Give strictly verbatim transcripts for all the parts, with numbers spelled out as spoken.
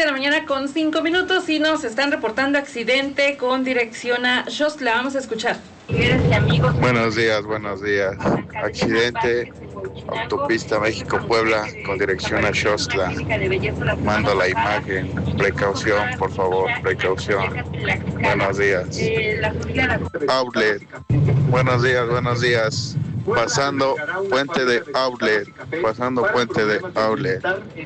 de la mañana con cinco minutos y nos están reportando accidente con dirección a Xostla. Vamos a escuchar. Buenos días, buenos días. Accidente, autopista México-Puebla con dirección a Xostla. Mando la imagen. Precaución, por favor, precaución. Buenos días. Outlet. Buenos días, buenos días. Pasando puente de Outlet. Pasando puente de Outlet.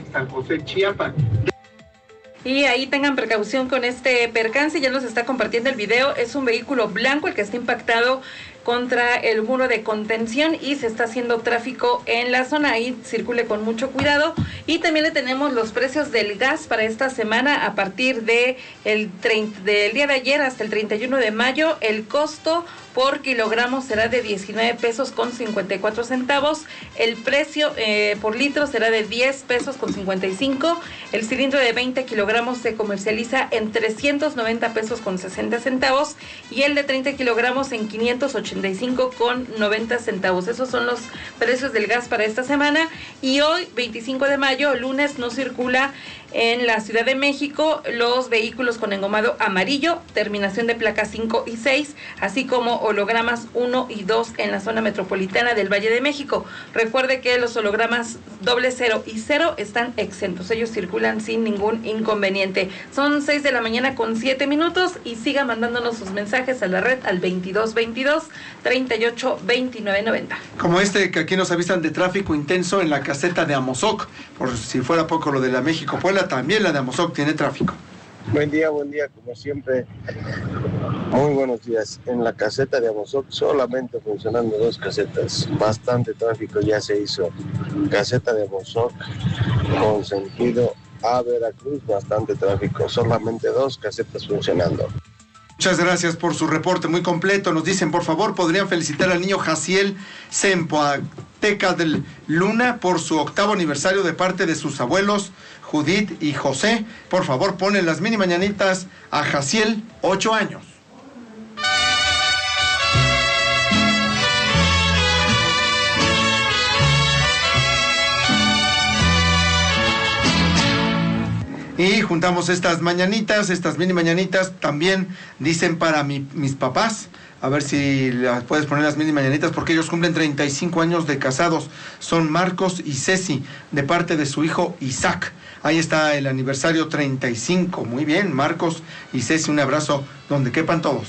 Y ahí tengan precaución con este percance, ya nos está compartiendo el video. Es un vehículo blanco el que está impactado contra el muro de contención y se está haciendo tráfico en la zona. Ahí circule con mucho cuidado. Y también le tenemos los precios del gas para esta semana a partir de el treinta, del día de ayer hasta el treinta y uno de mayo. El costo por kilogramo será de diecinueve pesos con cincuenta y cuatro centavos. El precio eh, por litro será de diez pesos con cincuenta y cinco. El cilindro de veinte kilogramos se comercializa en trescientos noventa pesos con sesenta centavos y el de treinta kilogramos en quinientos ochenta y cinco con noventa centavos. Esos son los precios del gas para esta semana. Y hoy, veinticinco de mayo, lunes, no circula en la Ciudad de México los vehículos con engomado amarillo, terminación de placas cinco y seis, así como hologramas uno y dos en la zona metropolitana del Valle de México. Recuerde que los hologramas doble cero y cero están exentos, ellos circulan sin ningún inconveniente. Son seis de la mañana con siete minutos y siga mandándonos sus mensajes a la red al veintidós veintidós, treinta y ocho, veintinueve noventa. Como este que aquí nos avisan de tráfico intenso en la caseta de Amozoc, por si fuera poco lo de la México-Puebla, también la de Amozoc tiene tráfico. Buen día, buen día, como siempre. Muy buenos días. En la caseta de Amozoc solamente funcionando dos casetas. Bastante tráfico ya se hizo. Caseta de Amozoc con sentido a Veracruz, bastante tráfico. Solamente dos casetas funcionando. Muchas gracias por su reporte muy completo. Nos dicen, por favor, podrían felicitar al niño Jaciel Sempoateca del Luna por su octavo aniversario de parte de sus abuelos Judith y José. Por favor, ponen las mini mañanitas a Jaciel, ocho años. Y juntamos estas mañanitas, estas mini mañanitas, también dicen para mi, mis papás. A ver si las puedes poner las mini mañanitas, porque ellos cumplen treinta y cinco años de casados. Son Marcos y Ceci, de parte de su hijo Isaac. Ahí está el aniversario treinta y cinco. Muy bien, Marcos y Ceci, un abrazo donde quepan todos.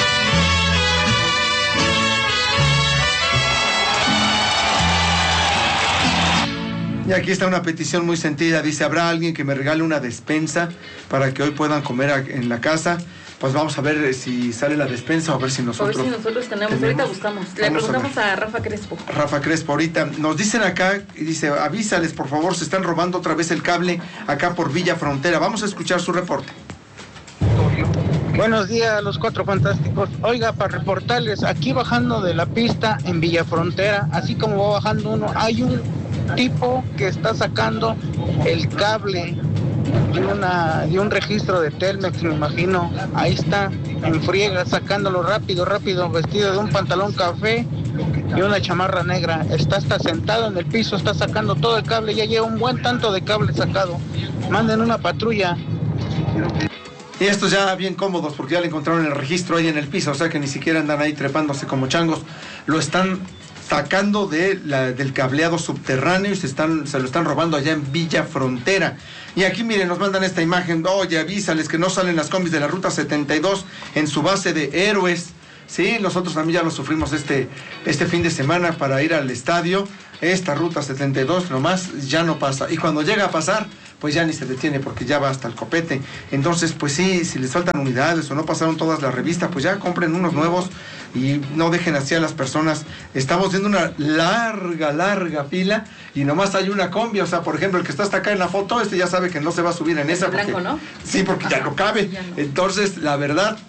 Y aquí está una petición muy sentida. Dice, ¿habrá alguien que me regale una despensa para que hoy puedan comer en la casa? Pues vamos a ver si sale la despensa o a ver si nosotros... A ver si nosotros tenemos, tenemos. Ahorita buscamos. Le preguntamos a, a Rafa Crespo. Rafa Crespo, ahorita. Nos dicen acá, y dice, avísales por favor, se están robando otra vez el cable acá por Villa Frontera. Vamos a escuchar su reporte. Buenos días, los cuatro fantásticos. Oiga, para reportarles, aquí bajando de la pista en Villa Frontera, así como va bajando uno, hay un tipo que está sacando el cable de, una, de un registro de Telmex, me imagino. Ahí está, en friega, sacándolo rápido, rápido, vestido de un pantalón café y una chamarra negra. Está hasta sentado en el piso, está sacando todo el cable, ya lleva un buen tanto de cable sacado. Manden una patrulla. Y estos ya bien cómodos porque ya le encontraron el registro ahí en el piso, o sea que ni siquiera andan ahí trepándose como changos. Lo están sacando de la, del cableado subterráneo y se, están, se lo están robando allá en Villa Frontera. Y aquí miren, nos mandan esta imagen. Oye, avísales que no salen las combis de la ruta setenta y dos en su base de Héroes. Sí, nosotros también ya lo sufrimos este, este fin de semana para ir al estadio. Esta ruta setenta y dos nomás ya no pasa. Y cuando llega a pasar, pues ya ni se detiene porque ya va hasta el copete. Entonces, pues sí, si les faltan unidades o no pasaron todas las revistas, pues ya compren unos nuevos y no dejen así a las personas. Estamos viendo una larga, larga fila y nomás hay una combi. O sea, por ejemplo, el que está hasta acá en la foto, este ya sabe que no se va a subir en esa. Porque, blanco, ¿no? Sí, porque ya no cabe. Ya no. Entonces, la verdad,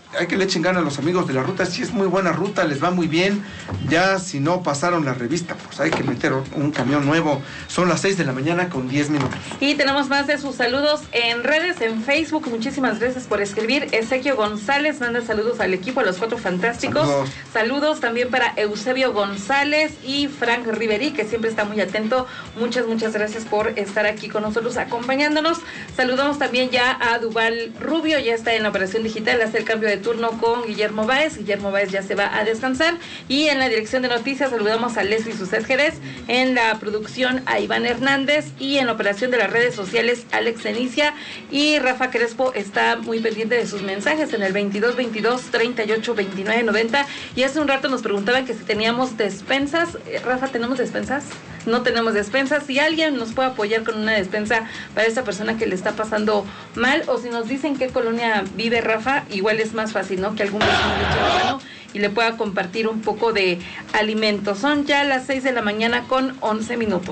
hay que le echen ganas a los amigos de la ruta, sí es muy buena ruta, les va muy bien, ya si no pasaron la revista, pues hay que meter un camión nuevo. Son las seis de la mañana con diez minutos. Y tenemos más de sus saludos en redes, en Facebook, muchísimas gracias por escribir. Ezequiel González manda saludos al equipo, a los Cuatro Fantásticos. Saludos, saludos también para Eusebio González y Frank Riverí, que siempre está muy atento. Muchas, muchas gracias por estar aquí con nosotros acompañándonos. Saludamos también ya a Duval Rubio, ya está en la operación digital, hace el cambio de turno con Guillermo Báez. Guillermo Báez ya se va a descansar. Y en la dirección de noticias saludamos a Leslie Suset Jerez, en la producción a Iván Hernández y en la operación de las redes sociales Alex Cenicia, y Rafa Crespo está muy pendiente de sus mensajes en el veintidós veintidós treinta y ocho veintinueve noventa. Y hace un rato nos preguntaban que si teníamos despensas. Rafa, ¿tenemos despensas? No tenemos despensas. Si alguien nos puede apoyar con una despensa para esa persona que le está pasando mal, o si nos dicen qué colonia vive Rafa, igual es más fácil, ¿no? Que algún vecino le eche la mano y le pueda compartir un poco de alimentos. Son ya las seis de la mañana con once minutos.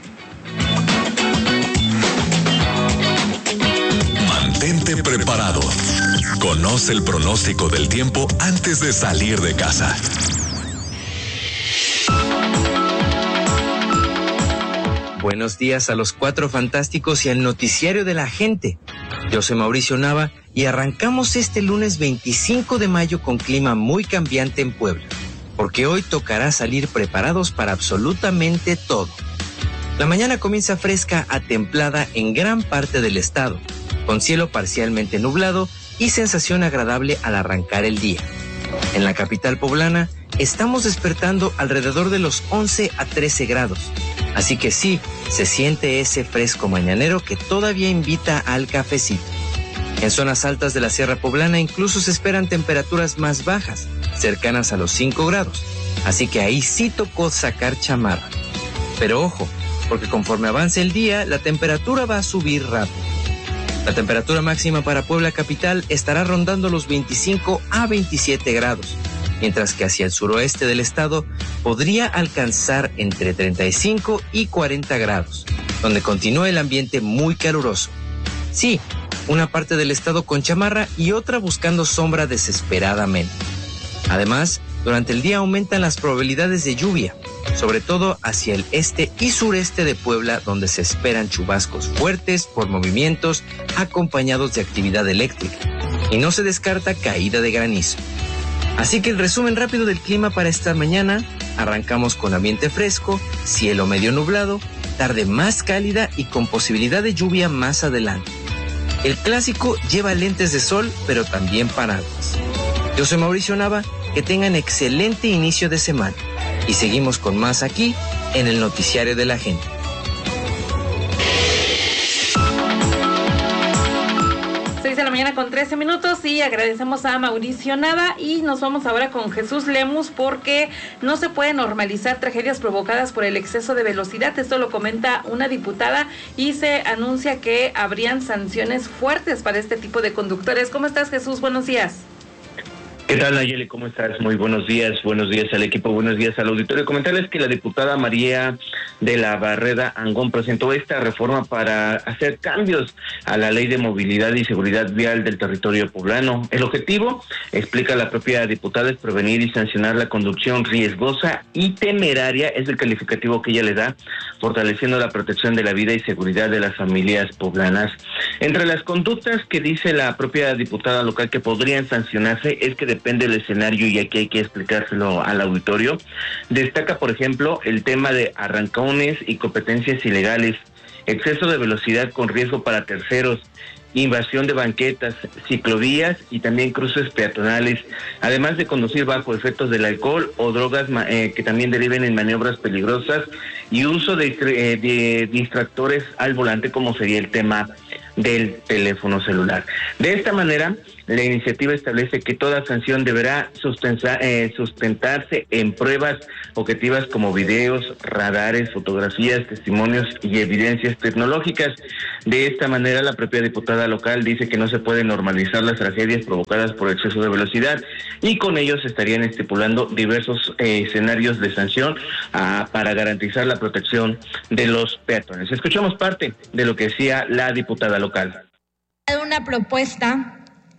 Mantente preparado. Conoce el pronóstico del tiempo antes de salir de casa. Buenos días a los Cuatro Fantásticos y al noticiario de la gente. Yo soy Mauricio Nava y arrancamos este lunes veinticinco de mayo con clima muy cambiante en Puebla, porque hoy tocará salir preparados para absolutamente todo. La mañana comienza fresca a templada en gran parte del estado, con cielo parcialmente nublado y sensación agradable al arrancar el día. En la capital poblana estamos despertando alrededor de los once a trece grados. Así que sí, se siente ese fresco mañanero que todavía invita al cafecito. En zonas altas de la Sierra Poblana incluso se esperan temperaturas más bajas, cercanas a los cinco grados. Así que ahí sí tocó sacar chamarra. Pero ojo, porque conforme avance el día, la temperatura va a subir rápido. La temperatura máxima para Puebla capital estará rondando los veinticinco a veintisiete grados. Mientras que hacia el suroeste del estado podría alcanzar entre treinta y cinco y cuarenta grados, donde continúa el ambiente muy caluroso. Sí, una parte del estado con chamarra y otra buscando sombra desesperadamente. Además, durante el día aumentan las probabilidades de lluvia, sobre todo hacia el este y sureste de Puebla, donde se esperan chubascos fuertes por movimientos acompañados de actividad eléctrica, y no se descarta caída de granizo. Así que el resumen rápido del clima para esta mañana: arrancamos con ambiente fresco, cielo medio nublado, tarde más cálida y con posibilidad de lluvia más adelante. El clásico lleva lentes de sol, pero también paraguas. Yo soy Mauricio Nava, que tengan excelente inicio de semana. Y seguimos con más aquí en el noticiario de la gente. De la mañana con trece minutos y agradecemos a Mauricio Nava y nos vamos ahora con Jesús Lemus, porque no se puede normalizar tragedias provocadas por el exceso de velocidad. Esto lo comenta una diputada y se anuncia que habrían sanciones fuertes para este tipo de conductores. ¿Cómo estás, Jesús? Buenos días. ¿Qué tal, Nayeli? ¿Cómo estás? Muy buenos días, buenos días al equipo, buenos días al auditorio. Comentarles que la diputada María de la Barreda Angón presentó esta reforma para hacer cambios a la Ley de Movilidad y Seguridad Vial del territorio poblano. El objetivo, explica la propia diputada, es prevenir y sancionar la conducción riesgosa y temeraria, es el calificativo que ella le da, fortaleciendo la protección de la vida y seguridad de las familias poblanas. Entre las conductas que dice la propia diputada local que podrían sancionarse es que depende del escenario, y aquí hay que explicárselo al auditorio. Destaca, por ejemplo, el tema de arrancones y competencias ilegales, exceso de velocidad con riesgo para terceros, invasión de banquetas, ciclovías y también cruces peatonales, además de conducir bajo efectos del alcohol o drogas eh, que también deriven en maniobras peligrosas y uso de, eh, de distractores al volante, como sería el tema del teléfono celular. De esta manera, la iniciativa establece que toda sanción deberá sustentar, eh, sustentarse en pruebas objetivas como videos, radares, fotografías, testimonios y evidencias tecnológicas. De esta manera, la propia diputada local dice que no se pueden normalizar las tragedias provocadas por exceso de velocidad, y con ellos se estarían estipulando diversos eh, escenarios de sanción ah, para garantizar la protección de los peatones. Escuchamos parte de lo que decía la diputada local. Una propuesta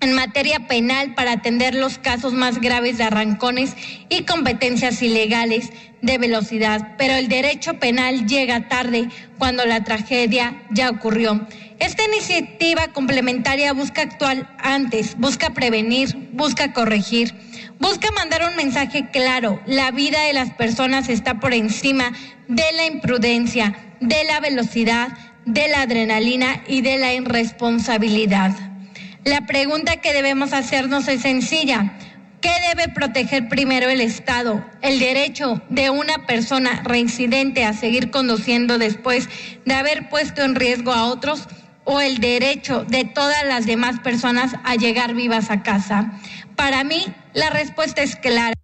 en materia penal para atender los casos más graves de arrancones y competencias ilegales de velocidad, pero el derecho penal llega tarde cuando la tragedia ya ocurrió. Esta iniciativa complementaria busca actuar antes, busca prevenir, busca corregir, busca mandar un mensaje claro: la vida de las personas está por encima de la imprudencia, de la velocidad, de la adrenalina y de la irresponsabilidad. La pregunta que debemos hacernos es sencilla: ¿qué debe proteger primero el Estado? ¿El derecho de una persona reincidente a seguir conduciendo después de haber puesto en riesgo a otros, o el derecho de todas las demás personas a llegar vivas a casa? Para mí, la respuesta es clara.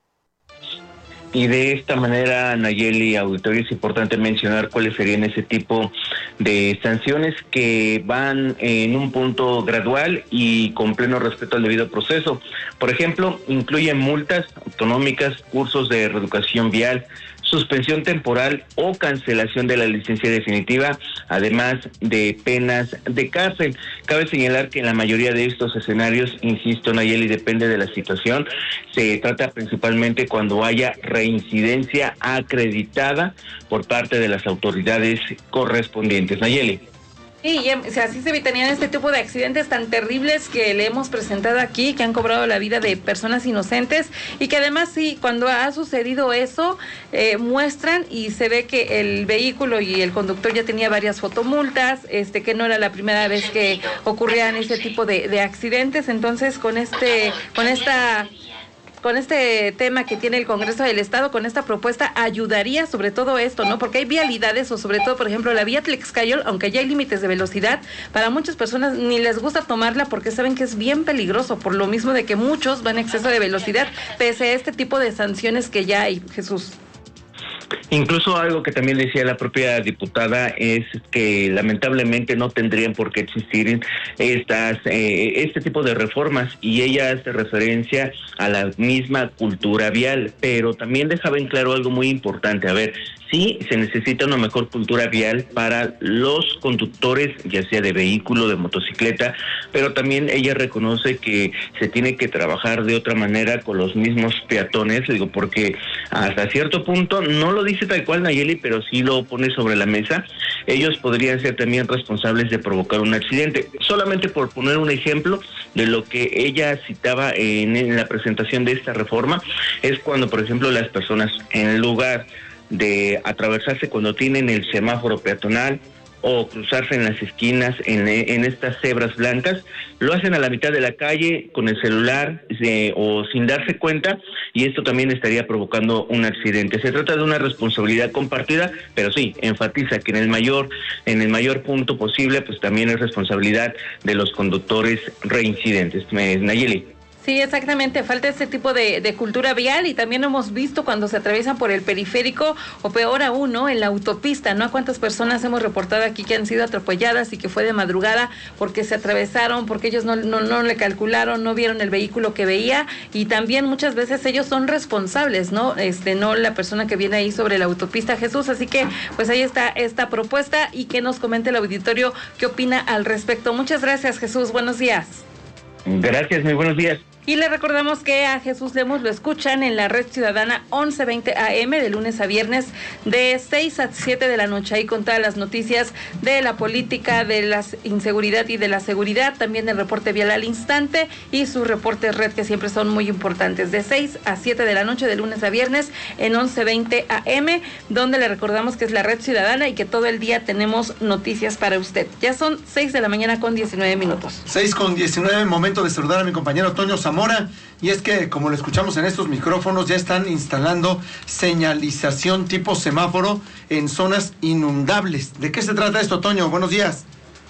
Y de esta manera, Nayeli, auditorio, es importante mencionar cuáles serían ese tipo de sanciones que van en un punto gradual y con pleno respeto al debido proceso. Por ejemplo, incluyen multas autonómicas, cursos de reeducación vial, suspensión temporal o cancelación de la licencia definitiva, además de penas de cárcel. Cabe señalar que en la mayoría de estos escenarios, insisto, Nayeli, depende de la situación. Se trata principalmente cuando haya reincidencia acreditada por parte de las autoridades correspondientes. Nayeli. Sí, y, o sea, así se evitarían este tipo de accidentes tan terribles que le hemos presentado aquí, que han cobrado la vida de personas inocentes, y que además sí, cuando ha sucedido eso, eh, muestran y se ve que el vehículo y el conductor ya tenía varias fotomultas, este, que no era la primera vez que ocurrían ese tipo de, de accidentes. Entonces, con este, con esta... con este tema que tiene el Congreso del Estado, con esta propuesta, ayudaría sobre todo esto, ¿no? Porque hay vialidades, o sobre todo, por ejemplo, la vía Tlaxcayol, aunque ya hay límites de velocidad, para muchas personas ni les gusta tomarla porque saben que es bien peligroso, por lo mismo de que muchos van a exceso de velocidad, pese a este tipo de sanciones que ya hay, Jesús. Incluso algo que también decía la propia diputada es que lamentablemente no tendrían por qué existir estas eh, este tipo de reformas, y ella hace referencia a la misma cultura vial, pero también deja bien claro algo muy importante. A ver, sí se necesita una mejor cultura vial para los conductores, ya sea de vehículo, de motocicleta, pero también ella reconoce que se tiene que trabajar de otra manera con los mismos peatones, digo, porque hasta cierto punto, no lo dice tal cual Nayeli, pero sí lo pone sobre la mesa, ellos podrían ser también responsables de provocar un accidente. Solamente por poner un ejemplo de lo que ella citaba en, en la presentación de esta reforma, es cuando, por ejemplo, las personas, en lugar de atravesarse cuando tienen el semáforo peatonal o cruzarse en las esquinas, en, en estas cebras blancas, lo hacen a la mitad de la calle con el celular eh, o sin darse cuenta, y esto también estaría provocando un accidente. Se trata de una responsabilidad compartida, pero sí, enfatiza que en el mayor, en el mayor punto posible, pues también es responsabilidad de los conductores reincidentes. Nayeli. Sí, exactamente, falta este tipo de, de cultura vial, y también hemos visto cuando se atraviesan por el periférico, o peor aún, ¿no?, en la autopista, ¿no? ¿Cuántas personas hemos reportado aquí que han sido atropelladas y que fue de madrugada porque se atravesaron, porque ellos no, no, no le calcularon, no vieron el vehículo que veía? Y también muchas veces ellos son responsables, ¿no? Este, no la persona que viene ahí sobre la autopista, Jesús. Así que, pues ahí está esta propuesta, y que nos comente el auditorio qué opina al respecto. Muchas gracias, Jesús. Buenos días. Gracias, muy buenos días. Y le recordamos que a Jesús Lemus lo escuchan en la Red Ciudadana once veinte A M de lunes a viernes de seis a siete de la noche, ahí con todas las noticias de la política, de la inseguridad y de la seguridad, también el reporte vial al instante y sus reportes red, que siempre son muy importantes, de seis a siete de la noche de lunes a viernes en once veinte A M, donde le recordamos que es la Red Ciudadana y que todo el día tenemos noticias para usted. Ya son seis de la mañana con diecinueve minutos. seis con diecinueve, momento de saludar a mi compañero Toño Zamora. Y es que, como lo escuchamos en estos micrófonos, ya están instalando señalización tipo semáforo en zonas inundables. ¿De qué se trata esto, Toño? Buenos días.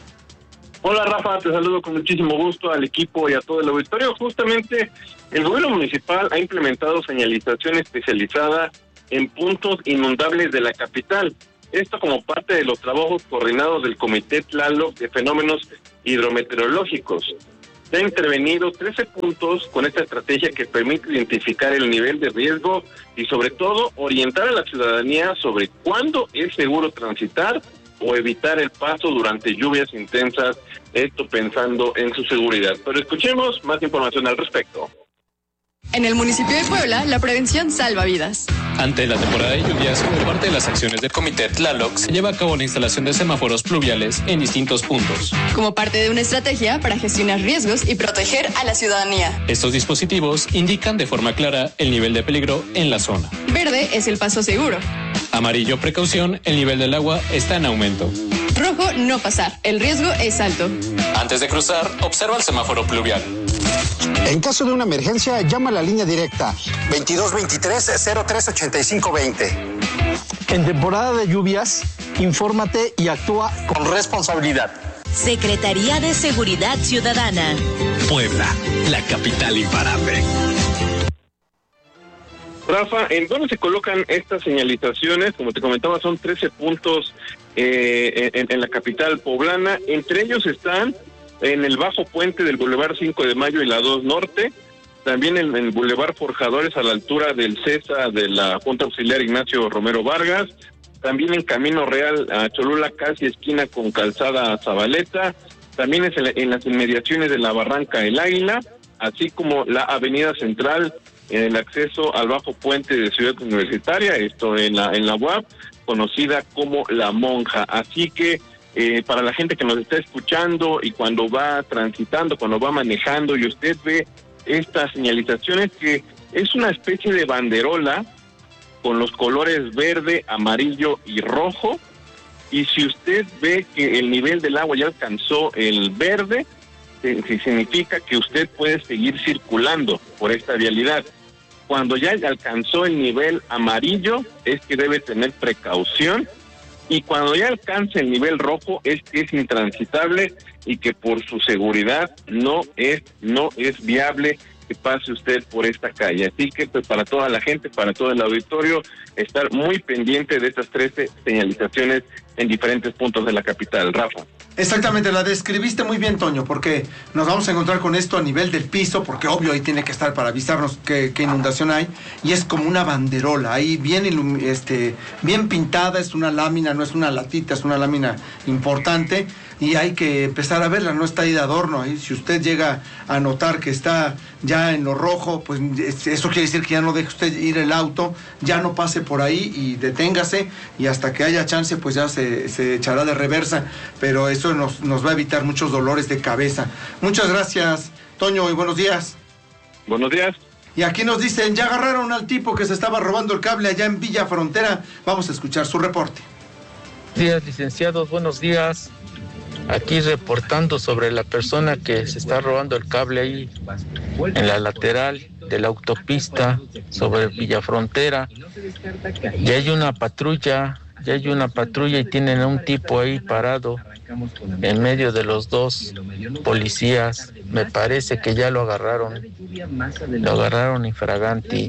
Hola, Rafa, te saludo con muchísimo gusto al equipo y a todo el auditorio. Justamente, el gobierno municipal ha implementado señalización especializada en puntos inundables de la capital. Esto como parte de los trabajos coordinados del Comité Tlaloc de Fenómenos Hidrometeorológicos. Se han intervenido trece puntos con esta estrategia que permite identificar el nivel de riesgo y sobre todo orientar a la ciudadanía sobre cuándo es seguro transitar o evitar el paso durante lluvias intensas, esto pensando en su seguridad. Pero escuchemos más información al respecto. En el municipio de Puebla, la prevención salva vidas. Ante la temporada de lluvias, como parte de las acciones del Comité Tlaloc, se lleva a cabo la instalación de semáforos pluviales en distintos puntos. Como parte de una estrategia para gestionar riesgos y proteger a la ciudadanía. Estos dispositivos indican de forma clara el nivel de peligro en la zona. Verde es el paso seguro. Amarillo, precaución, el nivel del agua está en aumento. Rojo, no pasar, el riesgo es alto. Antes de cruzar, observa el semáforo pluvial. En caso de una emergencia, llama a la línea directa veintidós veintitrés cero tres ochenta y cinco veinte. En temporada de lluvias, infórmate y actúa con responsabilidad. Secretaría de Seguridad Ciudadana. Puebla, la capital imparable. Rafa, ¿en dónde se colocan estas señalizaciones? Como te comentaba, son trece puntos eh, en, en la capital poblana. Entre ellos están en el bajo puente del Boulevard cinco de Mayo y la dos Norte, también en el Boulevard Forjadores a la altura del CESA de la Junta Auxiliar Ignacio Romero Vargas, también en Camino Real a Cholula, casi esquina con Calzada Zabaleta, también es en, en las inmediaciones de la Barranca El Águila, así como la Avenida Central en el acceso al bajo puente de Ciudad Universitaria, esto en la en la U A P, conocida como La Monja. Así que eh, para la gente que nos está escuchando y cuando va transitando, cuando va manejando y usted ve estas señalizaciones, que es una especie de banderola con los colores verde, amarillo y rojo, y si usted ve que el nivel del agua ya alcanzó el verde, significa que usted puede seguir circulando por esta vialidad. Cuando ya alcanzó el nivel amarillo, es que debe tener precaución, y cuando ya alcance el nivel rojo, es que es intransitable y que por su seguridad no es no es viable que pase usted por esta calle. Así que pues para toda la gente, para todo el auditorio, estar muy pendiente de estas trece señalizaciones en diferentes puntos de la capital. Rafa. Exactamente, la describiste muy bien, Toño, porque nos vamos a encontrar con esto a nivel del piso, porque obvio ahí tiene que estar para avisarnos qué, qué inundación hay, y es como una banderola, ahí bien, ilum, este, bien pintada, es una lámina, no es una latita, es una lámina importante, y hay que empezar a verla, no está ahí de adorno. Ahí si usted llega a notar que está ya en lo rojo, pues eso quiere decir que ya no deje usted ir el auto, ya no pase por ahí y deténgase, y hasta que haya chance pues ya se, se echará de reversa, pero eso nos, nos va a evitar muchos dolores de cabeza. Muchas gracias, Toño, y buenos días. Buenos días. Y aquí nos dicen, ya agarraron al tipo que se estaba robando el cable allá en Villa Frontera. Vamos a escuchar su reporte. Buenos días, licenciados, buenos días. Aquí reportando sobre la persona que se está robando el cable ahí en la lateral de la autopista sobre Villa Frontera. Ya hay una patrulla, ya hay una patrulla y tienen a un tipo ahí parado en medio de los dos policías. Me parece que ya lo agarraron, lo agarraron infraganti.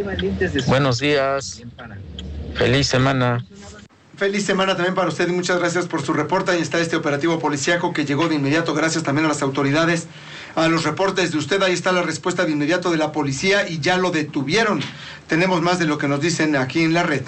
Buenos días, feliz semana. Feliz semana también para usted y muchas gracias por su reporte. Ahí está este operativo policíaco que llegó de inmediato, gracias también a las autoridades, a los reportes de usted. Ahí está la respuesta de inmediato de la policía y ya lo detuvieron. Tenemos más de lo que nos dicen aquí en la red.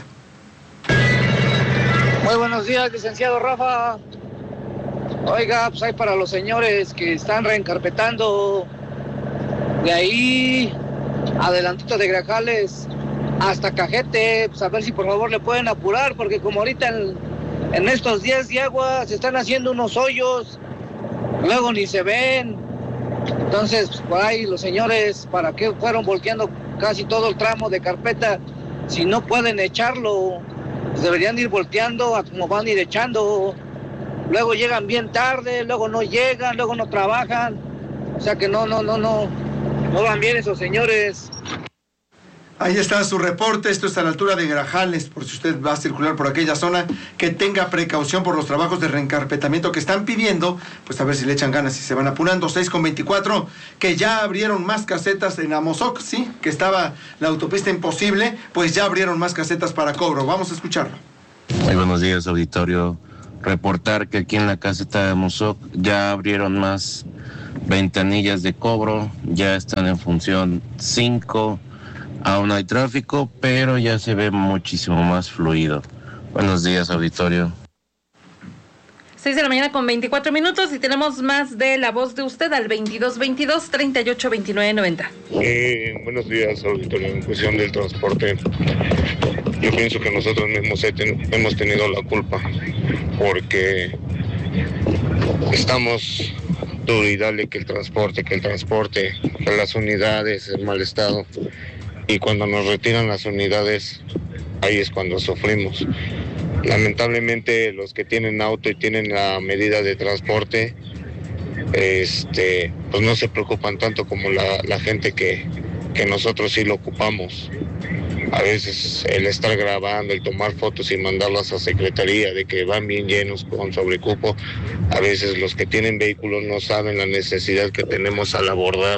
Muy buenos días, licenciado Rafa. Oiga, pues hay para los señores que están reencarpetando de ahí adelantito de Grajales hasta Cajete, pues a ver si por favor le pueden apurar, porque como ahorita en, en estos días de agua se están haciendo unos hoyos, luego ni se ven. Entonces, pues por ahí los señores, ¿para qué fueron volteando casi todo el tramo de carpeta? Si no pueden echarlo, pues deberían ir volteando a como van a ir echando. Luego llegan bien tarde, luego no llegan, luego no trabajan. O sea que no, no, no, no, no van bien esos señores. Ahí está su reporte, esto está a la altura de Grajales, por si usted va a circular por aquella zona, que tenga precaución por los trabajos de reencarpetamiento que están pidiendo, pues a ver si le echan ganas y se van apurando. Seis con veinticuatro, que ya abrieron más casetas en Amozoc, sí, que estaba la autopista imposible, pues ya abrieron más casetas para cobro. Vamos a escucharlo. Muy buenos días, auditorio. Reportar que aquí en la caseta de Amozoc ya abrieron más ventanillas de cobro, ya están en función cinco. Aún no hay tráfico, pero ya se ve muchísimo más fluido. Buenos días, auditorio. seis de la mañana con veinticuatro minutos y tenemos más de La Voz de Usted al veintidós veintidós treinta y ocho veintinueve noventa. Eh, buenos días, auditorio. En cuestión del transporte, yo pienso que nosotros mismos hemos tenido la culpa porque estamos duro y dale que el transporte, que el transporte, que las unidades en mal estado, y cuando nos retiran las unidades, ahí es cuando sufrimos. Lamentablemente los que tienen auto y tienen la medida de transporte, este, pues no se preocupan tanto como la, la gente que, que nosotros sí lo ocupamos. A veces el estar grabando, el tomar fotos y mandarlas a secretaría de que van bien llenos con sobrecupo, a veces los que tienen vehículos no saben la necesidad que tenemos al abordar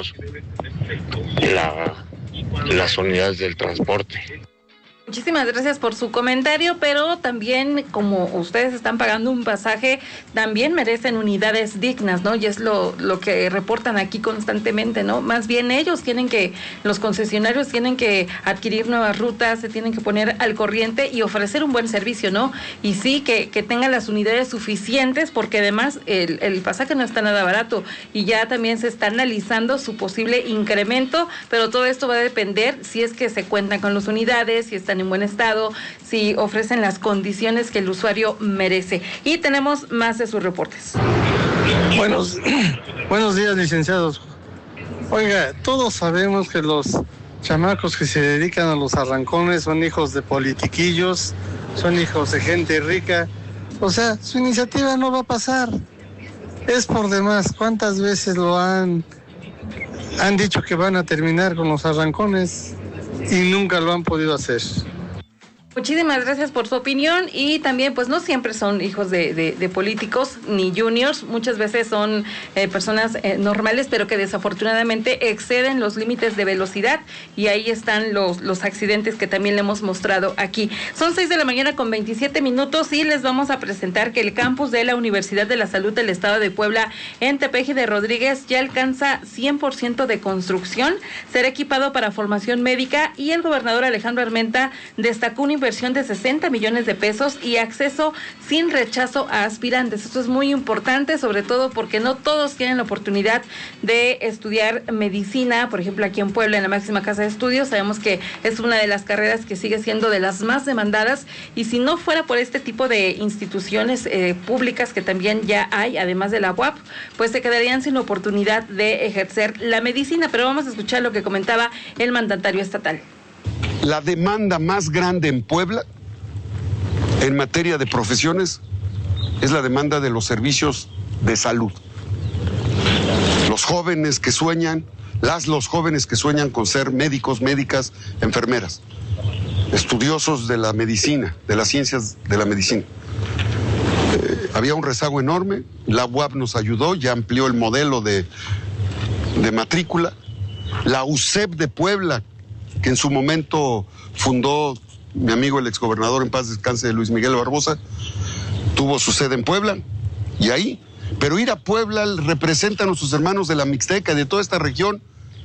la, las unidades del transporte. Muchísimas gracias por su comentario, pero también como ustedes están pagando un pasaje, también merecen unidades dignas, ¿no? Y es lo, lo que reportan aquí constantemente, ¿no? Más bien ellos tienen que, los concesionarios tienen que adquirir nuevas rutas, se tienen que poner al corriente y ofrecer un buen servicio, ¿no? Y sí, que, que tengan las unidades suficientes, porque además el, el pasaje no está nada barato y ya también se está analizando su posible incremento, pero todo esto va a depender si es que se cuentan con las unidades, si están en buen estado, si ofrecen las condiciones que el usuario merece. Y tenemos más de sus reportes. Buenos, buenos días, licenciados. Oiga, todos sabemos que los chamacos que se dedican a los arrancones son hijos de politiquillos, son hijos de gente rica. O sea, su iniciativa no va a pasar. Es por demás. ¿Cuántas veces lo han, han dicho que van a terminar con los arrancones y nunca lo han podido hacer? Muchísimas gracias por su opinión y también pues no siempre son hijos de, de, de políticos ni juniors, muchas veces son eh, personas eh, normales pero que desafortunadamente exceden los límites de velocidad y ahí están los, los accidentes que también le hemos mostrado aquí. Son seis de la mañana con veintisiete minutos y les vamos a presentar que el campus de la Universidad de la Salud del Estado de Puebla en Tepeji de Rodríguez ya alcanza cien por ciento de construcción, será equipado para formación médica y el gobernador Alejandro Armenta destacó una inversión de sesenta millones de pesos y acceso sin rechazo a aspirantes. Esto es muy importante, sobre todo porque no todos tienen la oportunidad de estudiar medicina, por ejemplo aquí en Puebla, en la máxima casa de estudios, sabemos que es una de las carreras que sigue siendo de las más demandadas y si no fuera por este tipo de instituciones eh, públicas que también ya hay, además de la U A P, pues se quedarían sin oportunidad de ejercer la medicina, pero vamos a escuchar lo que comentaba el mandatario estatal. La demanda más grande en Puebla en materia de profesiones es la demanda de los servicios de salud. Los jóvenes que sueñan, las los jóvenes que sueñan con ser médicos, médicas, enfermeras, estudiosos de la medicina, de las ciencias de la medicina. Eh, había un rezago enorme, la U A P nos ayudó, ya amplió el modelo de, de matrícula. La U C E P de Puebla, que en su momento fundó mi amigo el exgobernador en paz descanse Luis Miguel Barbosa, tuvo su sede en Puebla y ahí, pero ir a Puebla representa a nuestros hermanos de la Mixteca y de toda esta región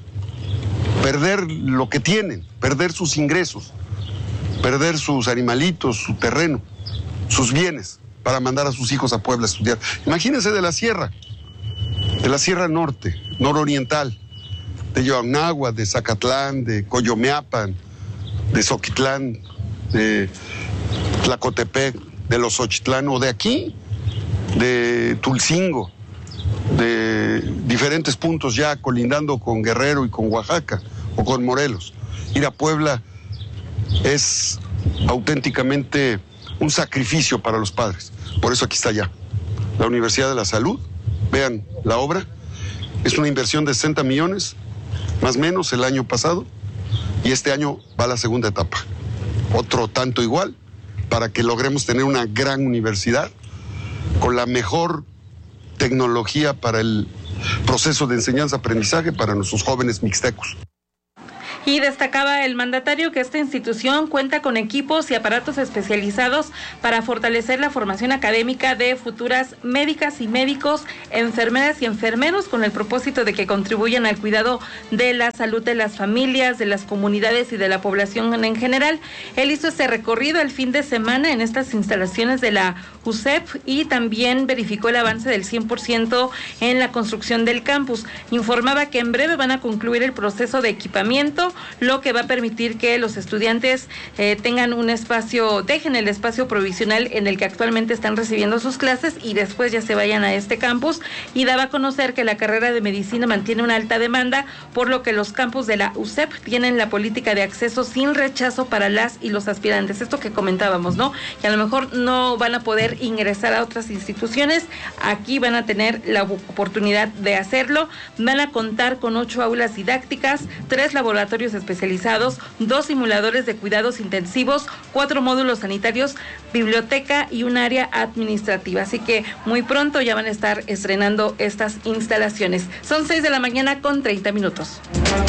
perder lo que tienen, perder sus ingresos, perder sus animalitos, su terreno, sus bienes para mandar a sus hijos a Puebla a estudiar. Imagínense de la sierra, de la sierra norte, nororiental, de Yoagnagua, de Zacatlán, de Coyomeapan, de Zoquitlán, de Tlacotepec, de Los Ochitlán, o de aquí, de Tulcingo, de diferentes puntos ya colindando con Guerrero y con Oaxaca, o con Morelos. Ir a Puebla es auténticamente un sacrificio para los padres. Por eso aquí está ya la Universidad de la Salud. Vean la obra, es una inversión de sesenta millones, más o menos el año pasado, y este año va la segunda etapa. Otro tanto igual, para que logremos tener una gran universidad con la mejor tecnología para el proceso de enseñanza-aprendizaje para nuestros jóvenes mixtecos. Y destacaba el mandatario que esta institución cuenta con equipos y aparatos especializados para fortalecer la formación académica de futuras médicas y médicos, enfermeras y enfermeros, con el propósito de que contribuyan al cuidado de la salud de las familias, de las comunidades y de la población en general. Él hizo este recorrido el fin de semana en estas instalaciones de la U C E P y también verificó el avance del cien por ciento en la construcción del campus. Informaba que en breve van a concluir el proceso de equipamiento, lo que va a permitir que los estudiantes eh, tengan un espacio, dejen el espacio provisional en el que actualmente están recibiendo sus clases y después ya se vayan a este campus. Y daba a conocer que la carrera de medicina mantiene una alta demanda, por lo que los campus de la U C E P tienen la política de acceso sin rechazo para las y los aspirantes. Esto que comentábamos, ¿no? Que a lo mejor no van a poder ingresar a otras instituciones, aquí van a tener la oportunidad de hacerlo. Van a contar con ocho aulas didácticas, tres laboratorios especializados, dos simuladores de cuidados intensivos, cuatro módulos sanitarios, biblioteca y un área administrativa. Así que muy pronto ya van a estar estrenando estas instalaciones. Son seis de la mañana con treinta minutos.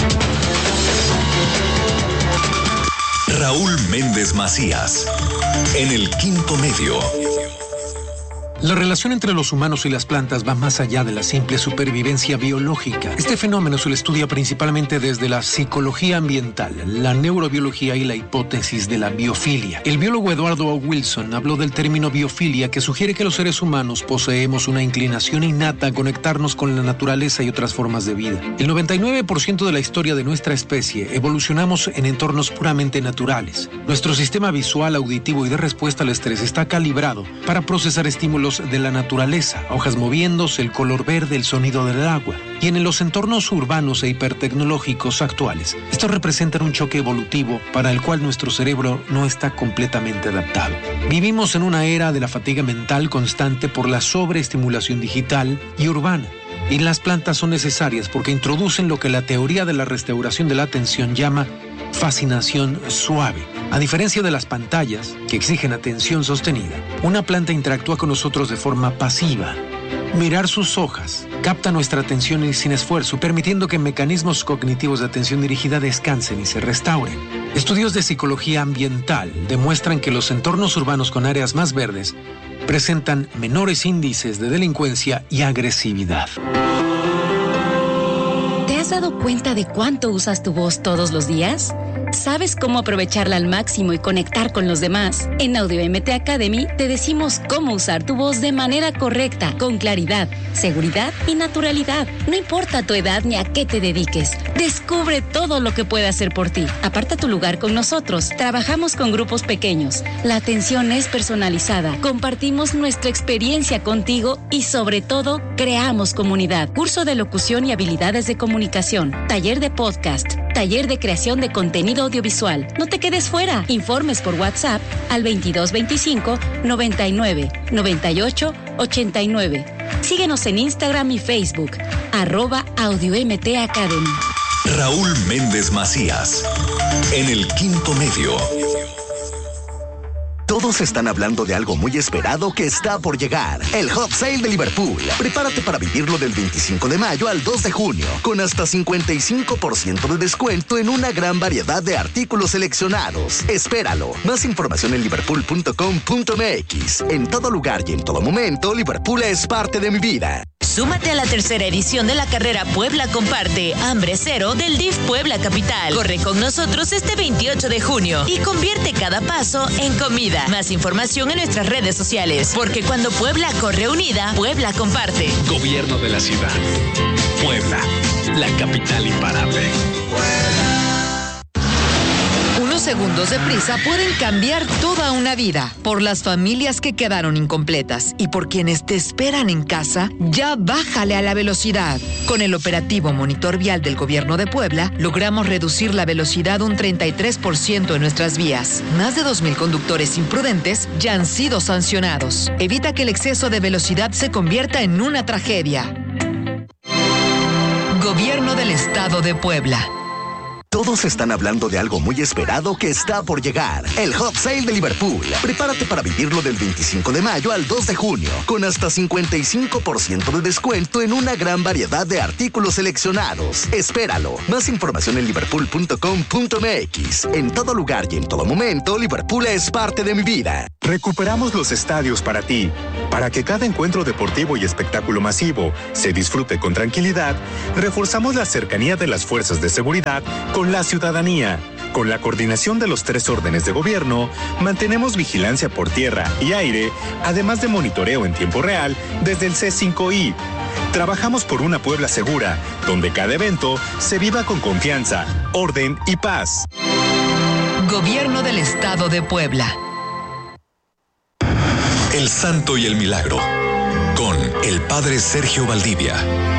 Raúl Méndez Macías, en el Quinto Medio. La relación entre los humanos y las plantas va más allá de la simple supervivencia biológica. Este fenómeno se lo estudia principalmente desde la psicología ambiental, la neurobiología y la hipótesis de la biofilia. El biólogo Eduardo O. Wilson habló del término biofilia, que sugiere que los seres humanos poseemos una inclinación innata a conectarnos con la naturaleza y otras formas de vida. El noventa y nueve por ciento de la historia de nuestra especie evolucionamos en entornos puramente naturales. Nuestro sistema visual, auditivo y de respuesta al estrés está calibrado para procesar estímulos de la naturaleza, hojas moviéndose, el color verde, el sonido del agua. Y en los entornos urbanos e hipertecnológicos actuales, estos representan un choque evolutivo para el cual nuestro cerebro no está completamente adaptado. Vivimos en una era de la fatiga mental constante por la sobreestimulación digital y urbana. Y las plantas son necesarias porque introducen lo que la teoría de la restauración de la atención llama fascinación suave. A diferencia de las pantallas, que exigen atención sostenida, una planta interactúa con nosotros de forma pasiva. Mirar sus hojas capta nuestra atención y sin esfuerzo, permitiendo que mecanismos cognitivos de atención dirigida descansen y se restauren. Estudios de psicología ambiental demuestran que los entornos urbanos con áreas más verdes presentan menores índices de delincuencia y agresividad. ¿Te has dado cuenta de cuánto usas tu voz todos los días? ¿Sabes cómo aprovecharla al máximo y conectar con los demás? En Audio M T Academy te decimos cómo usar tu voz de manera correcta, con claridad, seguridad y naturalidad. No importa tu edad ni a qué te dediques. Descubre todo lo que puede hacer por ti. Aparta tu lugar con nosotros. Trabajamos con grupos pequeños. La atención es personalizada. Compartimos nuestra experiencia contigo y, sobre todo, creamos comunidad. Curso de locución y habilidades de comunicación. Taller de podcast. Taller de creación de contenido audiovisual. No te quedes fuera. Informes por WhatsApp al veintidós veinticinco noventa y nueve noventa y ocho ochenta y nueve. Síguenos en Instagram y Facebook, arroba Audio M T Academy. Raúl Méndez Macías, en el Quinto Medio. Todos están hablando de algo muy esperado que está por llegar. El Hot Sale de Liverpool. Prepárate para vivirlo del veinticinco de mayo al dos de junio, con hasta cincuenta y cinco por ciento de descuento en una gran variedad de artículos seleccionados. Espéralo. Más información en liverpool punto com punto m x. En todo lugar y en todo momento, Liverpool es parte de mi vida. Súmate a la tercera edición de la carrera Puebla Comparte, Hambre Cero del D I F Puebla Capital. Corre con nosotros este veintiocho de junio y convierte cada paso en comida. Más información en nuestras redes sociales, porque cuando Puebla corre unida, Puebla comparte. Gobierno de la ciudad. Puebla, la capital imparable. Unos segundos de prisa pueden cambiar toda una vida. Por las familias que quedaron incompletas y por quienes te esperan en casa, ya bájale a la velocidad. Con el operativo Monitor Vial del Gobierno de Puebla, logramos reducir la velocidad un treinta y tres por ciento en nuestras vías. Más de dos mil conductores imprudentes ya han sido sancionados. Evita que el exceso de velocidad se convierta en una tragedia. Gobierno del Estado de Puebla. Todos están hablando de algo muy esperado que está por llegar. El Hot Sale de Liverpool. Prepárate para vivirlo del veinticinco de mayo al dos de junio, con hasta cincuenta y cinco por ciento de descuento en una gran variedad de artículos seleccionados. Espéralo. Más información en liverpool punto com punto m x. En todo lugar y en todo momento, Liverpool es parte de mi vida. Recuperamos los estadios para ti. Para que cada encuentro deportivo y espectáculo masivo se disfrute con tranquilidad, reforzamos la cercanía de las fuerzas de seguridad con la ciudadanía. Con la coordinación de los tres órdenes de gobierno, mantenemos vigilancia por tierra y aire, además de monitoreo en tiempo real desde el C cinco I. Trabajamos por una Puebla segura, donde cada evento se viva con confianza, orden y paz. Gobierno del Estado de Puebla. El Santo y el Milagro, con el Padre Sergio Valdivia.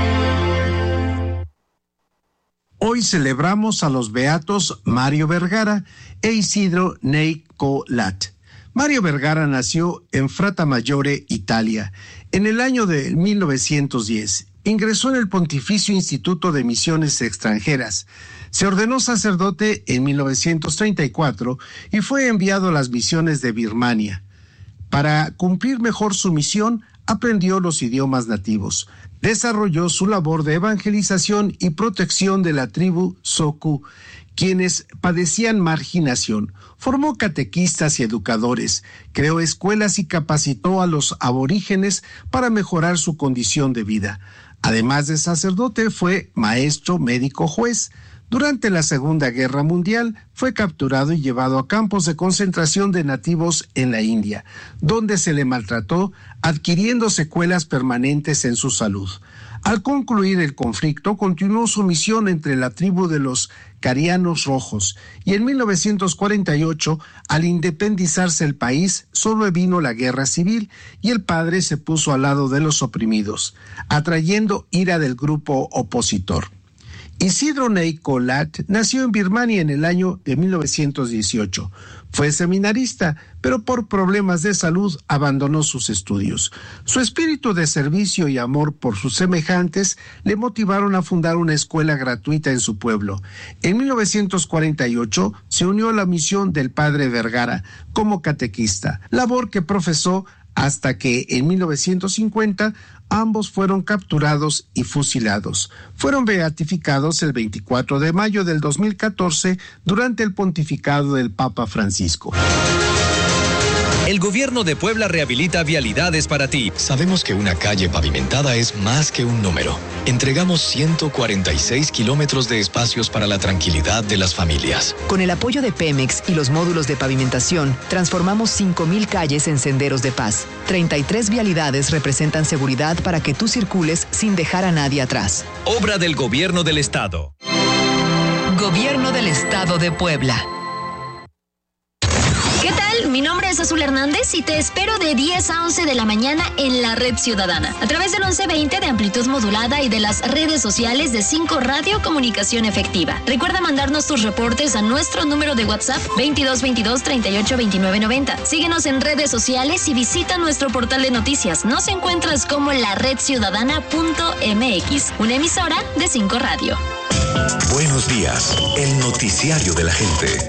Hoy celebramos a los beatos Mario Vergara e Isidro Ney Colat. Mario Vergara nació en Fratamaggiore, Italia, en el año de mil novecientos diez. Ingresó en el Pontificio Instituto de Misiones Extranjeras. Se ordenó sacerdote en mil novecientos treinta y cuatro y fue enviado a las misiones de Birmania. Para cumplir mejor su misión, aprendió los idiomas nativos. Desarrolló su labor de evangelización y protección de la tribu Zoku, quienes padecían marginación. Formó catequistas y educadores, creó escuelas y capacitó a los aborígenes para mejorar su condición de vida. Además de sacerdote, fue maestro, médico, juez. Durante la Segunda Guerra Mundial fue capturado y llevado a campos de concentración de nativos en la India, donde se le maltrató, adquiriendo secuelas permanentes en su salud. Al concluir el conflicto, continuó su misión entre la tribu de los Carianos Rojos, y en mil novecientos cuarenta y ocho, al independizarse el país, sobrevino la guerra civil y el padre se puso al lado de los oprimidos, atrayendo ira del grupo opositor. Isidro Ney Colat nació en Birmania en el año de mil novecientos dieciocho. Fue seminarista, pero por problemas de salud abandonó sus estudios. Su espíritu de servicio y amor por sus semejantes le motivaron a fundar una escuela gratuita en su pueblo. En mil novecientos cuarenta y ocho se unió a la misión del padre Vergara como catequista, labor que profesó hasta que en mil novecientos cincuenta ambos fueron capturados y fusilados. Fueron beatificados el veinticuatro de mayo del dos mil catorce durante el pontificado del Papa Francisco. El gobierno de Puebla rehabilita vialidades para ti. Sabemos que una calle pavimentada es más que un número. Entregamos ciento cuarenta y seis kilómetros de espacios para la tranquilidad de las familias. Con el apoyo de Pemex y los módulos de pavimentación, transformamos cinco mil calles en senderos de paz. treinta y tres vialidades representan seguridad para que tú circules sin dejar a nadie atrás. Obra del Gobierno del Estado. Gobierno del Estado de Puebla. ¿Qué tal? Mi nombre es Azul Hernández y te espero de diez a once de la mañana en la Red Ciudadana, a través del once veinte de amplitud modulada y de las redes sociales de cinco Radio Comunicación Efectiva. Recuerda mandarnos tus reportes a nuestro número de WhatsApp veintidós veintidós treinta y ocho veintinueve noventa. Síguenos en redes sociales y visita nuestro portal de noticias. Nos encuentras como la red ciudadana punto m x, una emisora de cinco Radio. Buenos días, el noticiario de la gente.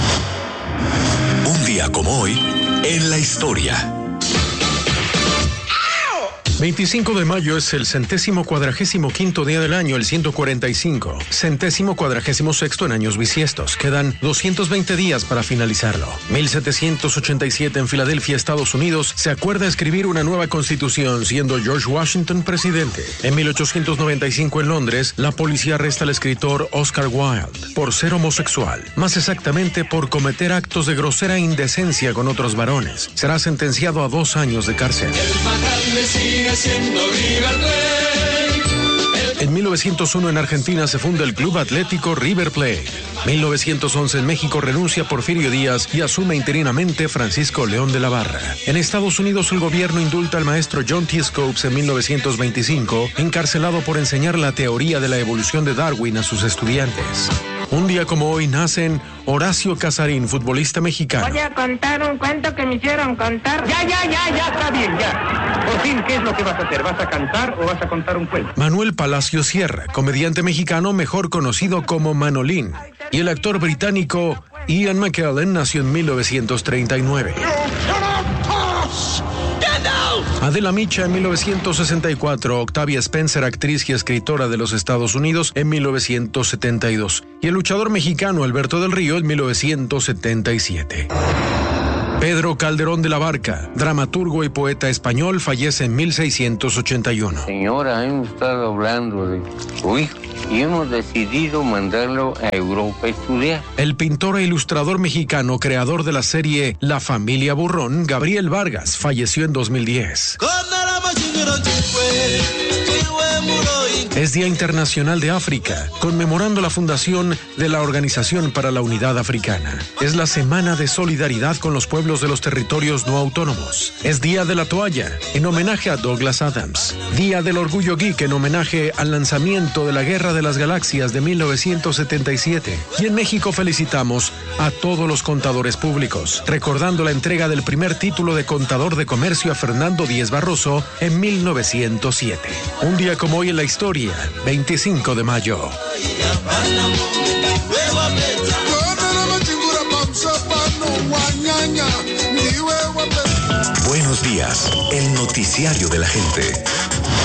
Un día como hoy, en la historia. veinticinco de mayo es el centésimo cuadragésimo quinto día del año, el ciento cuarenta y cinco. Centésimo cuadragésimo sexto en años bisiestos. Quedan doscientos veinte días para finalizarlo. mil setecientos ochenta y siete en Filadelfia, Estados Unidos, se acuerda escribir una nueva constitución, siendo George Washington presidente. En mil ochocientos noventa y cinco en Londres, la policía arresta al escritor Oscar Wilde por ser homosexual. Más exactamente, por cometer actos de grosera indecencia con otros varones. Será sentenciado a dos años de cárcel. En mil novecientos uno en Argentina se funda el Club Atlético River Plate. mil novecientos once en México renuncia Porfirio Díaz y asume interinamente Francisco León de la Barra. En Estados Unidos el gobierno indulta al maestro John T. Scopes en mil novecientos veinticinco, encarcelado por enseñar la teoría de la evolución de Darwin a sus estudiantes. Un día como hoy nacen Horacio Casarín, futbolista mexicano. Voy a contar un cuento que me hicieron contar. Ya, ya, ya, ya, está bien, ya. Por fin, ¿qué es lo que vas a hacer? ¿Vas a cantar o vas a contar un cuento? Manuel Palacio Sierra, comediante mexicano mejor conocido como Manolín. Y el actor británico Ian McKellen nació en mil novecientos treinta y nueve. Adela Micha en mil novecientos sesenta y cuatro, Octavia Spencer, actriz y escritora de los Estados Unidos, en mil novecientos setenta y dos, y el luchador mexicano Alberto del Río en mil novecientos setenta y siete. Pedro Calderón de la Barca, dramaturgo y poeta español, fallece en mil seiscientos ochenta y uno. Señora, hemos estado hablando de su hijo y hemos decidido mandarlo a Europa a estudiar. El pintor e ilustrador mexicano, creador de la serie La Familia Burrón, Gabriel Vargas, falleció en dos mil diez. Es Día Internacional de África, conmemorando la fundación de la Organización para la Unidad Africana. Es la semana de solidaridad con los pueblos de los territorios no autónomos. Es Día de la Toalla, en homenaje a Douglas Adams. Día del Orgullo Geek, en homenaje al lanzamiento de la Guerra de las Galaxias de mil novecientos setenta y siete. Y en México felicitamos a todos los contadores públicos, recordando la entrega del primer título de contador de comercio a Fernando Díez Barroso en mil novecientos siete. Un día como hoy en la historia, veinticinco de mayo. Buenos días, el noticiario de la gente.